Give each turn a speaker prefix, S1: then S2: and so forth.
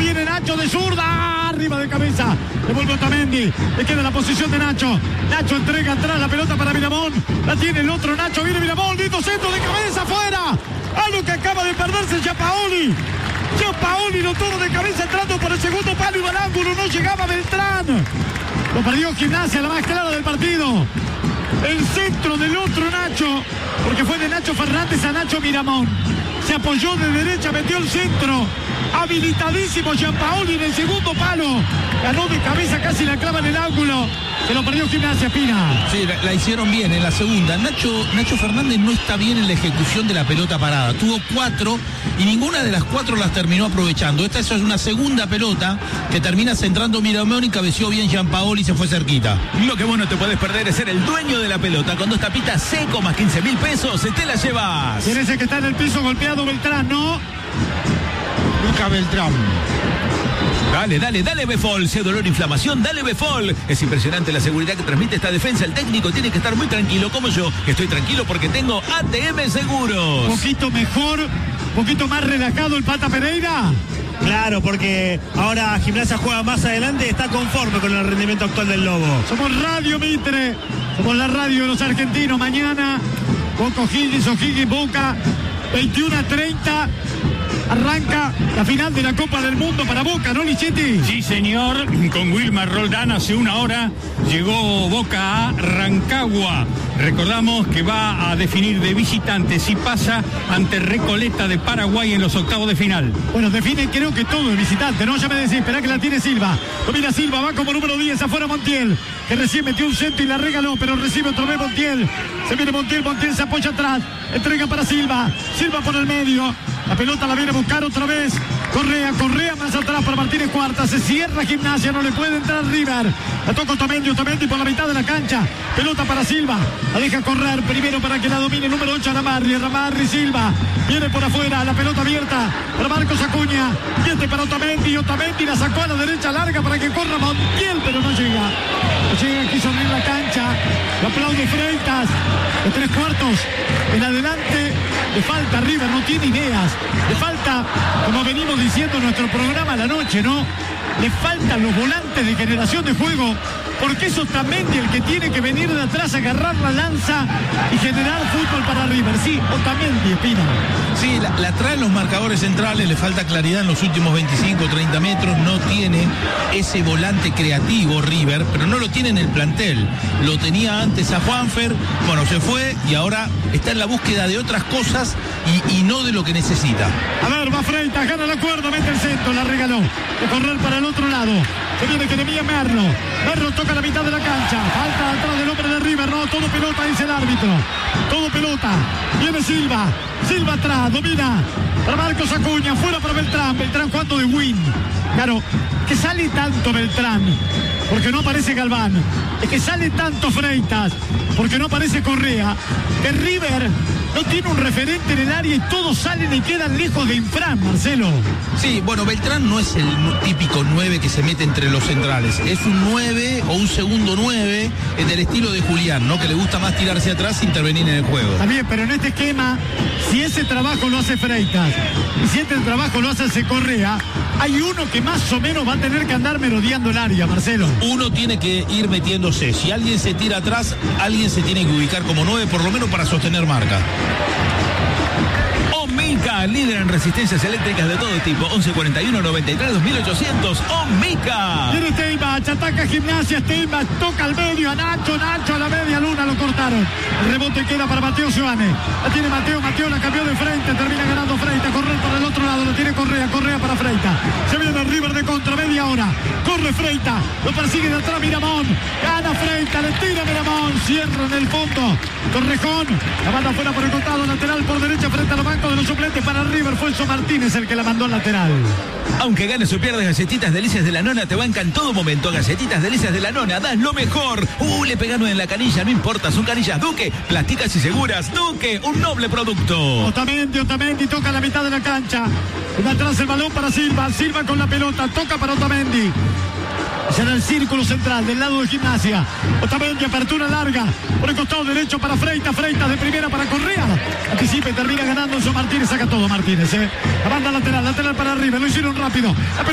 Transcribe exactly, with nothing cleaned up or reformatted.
S1: viene Nacho de zurda, arriba de cabeza, devuelve Otamendi, le queda la posición de Nacho, Nacho entrega atrás la pelota para Miramón, la tiene el otro Nacho, viene Miramón, lindo centro de cabeza, afuera, a lo que acaba de perderse Giampaoli, Giampaoli lo tuvo de cabeza entrando por el segundo palo, iba al ángulo, no llegaba Beltrán, lo perdió Gimnasia, la más clara del partido, el centro del otro Nacho, porque fue de Nacho Fernández a Nacho Miramón, se apoyó de derecha, metió el centro, habilitadísimo Giampaoli en el segundo palo, ganó de cabeza, casi la clava en el ángulo, se lo perdió Gimnasia, Pina.
S2: Sí, la, la hicieron bien en la segunda. Nacho, Nacho Fernández no está bien en la ejecución de la pelota parada, tuvo cuatro y ninguna de las cuatro las terminó aprovechando. Esta es una segunda pelota que termina centrando Miramón y cabeció bien Giampaoli y se fue cerquita.
S3: Lo que vos no te podés perder es ser el dueño de la pelota. Con dos tapitas seco más quince mil pesos, te la llevas.
S1: ¿Quién es el que está en el piso golpeado? Beltrán, ¿no?
S4: Luca Beltrán.
S3: Dale, dale, dale Befol, si hay dolor, inflamación, dale Befol. Es impresionante la seguridad que transmite esta defensa. El técnico tiene que estar muy tranquilo, como yo. Estoy tranquilo porque tengo A T M Seguros.
S1: Un poquito mejor, un poquito más relajado el Pata Pereira.
S5: Claro, porque ahora Gimnasia juega más adelante y está conforme con el rendimiento actual del Lobo.
S1: Somos Radio Mitre, somos la radio de los argentinos. Mañana, Boca O'Higgins, O'Higgins Boca, veintiuno a treinta. Arranca la final de la Copa del Mundo para Boca, ¿no, Lichetti?
S6: Sí, señor, con Wilmar Roldán hace una hora llegó Boca a Rancagua. Recordamos que va a definir de visitante si pasa ante Recoleta de Paraguay en los octavos de final.
S1: Bueno, define creo que todo de visitante, ¿no? Ya me decís, esperá que la tiene Silva. Domina Silva, va como número diez, afuera Montiel, que recién metió un centro y la regaló, pero recibe otra vez Montiel. Se viene Montiel, Montiel se apoya atrás, entrega para Silva, Silva por el medio. La pelota la viene a buscar otra vez Correa, Correa más atrás para Martínez Cuarta. Se cierra Gimnasia, no le puede entrar River. La toca Otamendi, Otamendi por la mitad de la cancha. Pelota para Silva, la deja correr primero para que la domine el número ocho Ramarri, Ramarri Silva. Viene por afuera, la pelota abierta para Marcos Acuña. Viene para Otamendi, Otamendi la sacó a la derecha larga para que corra Montiel, pero no llega. No llega, quiso abrir la cancha. Lo aplaude Freitas. De tres cuartos en adelante. Le falta a River, no tiene ideas. Le falta, como venimos diciendo en nuestro programa a la noche, ¿no? Le faltan los volantes de generación de juego, porque es Otamendi el que tiene que venir de atrás, agarrar la lanza y generar fútbol para River. Sí, Otamendi, Espina.
S2: Sí, la, la traen los marcadores centrales, le falta claridad en los últimos veinticinco, treinta metros, no tiene ese volante creativo River, pero no lo tiene en el plantel. Lo tenía antes a Juanfer, bueno, se fue y ahora está en la búsqueda de otras cosas y, y no de lo que necesita.
S1: A ver, va Freitas, gana la cuerda, mete el centro, la regaló. De correr para el otro lado. Se viene Jeremías Merlo. Merlo toca la mitad de la cancha. Falta atrás del hombre de River. No, todo pelota, dice el árbitro. Todo pelota. Viene Silva. Silva atrás, domina. Para Marcos Acuña, fuera para Beltrán. Beltrán jugando de win. Claro, que sale tanto Beltrán, porque no aparece Galván. Es que sale tanto Freitas, porque no aparece Correa. Que River no tiene un referente en el área y todos salen y quedan lejos de Infran, Marcelo.
S2: Sí, bueno, Beltrán no es el típico nueve que se mete entre los centrales. Es un nueve o un segundo nueve del estilo de Julián, ¿no? Que le gusta más tirarse atrás e intervenir en el juego.
S1: Está bien, pero en este esquema, si ese trabajo lo hace Freitas y si este trabajo lo hace ese Correa, hay uno que más o menos va a tener que andar merodeando el área, Marcelo.
S2: Uno tiene que ir metiéndose. Si alguien se tira atrás, alguien se tiene que ubicar como nueve, por lo menos para sostener marca.
S3: Omica, líder en resistencias eléctricas de todo tipo. Once cuarenta y uno noventa y tres dos mil ochocientos. Omica.
S1: Viene Steinbach, ataca Gimnasia, Steinbach toca al medio a Nacho, Nacho a la media luna, lo cortaron. El rebote queda para Mateo Giovane. La tiene Mateo, Mateo la cambió de frente, termina ganando Freita, correr para el otro lado, lo tiene Correa, Correa para Freita. Se viene el River de contra, media hora. Corre Freita, lo persigue de atrás Miramón. Gana Freita, le tira Miramón, cierra en el fondo. Torrejón, la manda fuera por el costado, lateral por derecha frente a los bancos de los suplentes para River. Fue Enzo Martínez el que la mandó al lateral.
S3: Aunque ganes o pierdas, Galletitas Delicias de la Nona te banca en todo momento. Galletitas Delicias de la Nona, das lo mejor. Uh, le pegaron en la canilla, no importa, son canillas Duque, plásticas y seguras. Duque, un noble producto.
S1: Otamendi, Otamendi toca la mitad de la cancha. Y atrás el balón para Silva, Silva con la pelota, toca para Otamendi. Será el círculo central del lado de Gimnasia. Otamendi, apertura larga por el costado derecho para Freitas, Freitas de primera para Correa. Anticipa y termina ganando Enzo Martínez, saca todo Martínez, ¿eh? La banda lateral, lateral para arriba, lo hicieron rápido. La